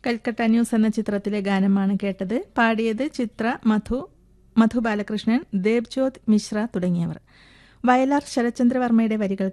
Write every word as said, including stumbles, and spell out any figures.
Calcutta news എന്ന ചിത്രത്തിലെ ഗാനമാണ് കേട്ടത്. പാടിയത് ചിത്ര, മധു, മധു ബാലകൃഷ്ണൻ, ദേബ്ജ്യോത് മിശ്ര തുടങ്ങിയവർ. വയലാർ ശരത്ചന്ദ്രവർമ്മയുടെ വരികൾ